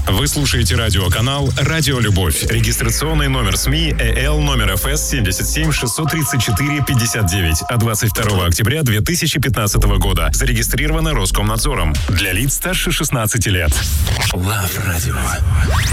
Вы слушаете радиоканал «Радио Любовь». Регистрационный номер СМИ ЭЛ номер ФС 77 634 59 от 22 октября 2015 года. Зарегистрировано Роскомнадзором. Для лиц старше 16 лет. Love Radio.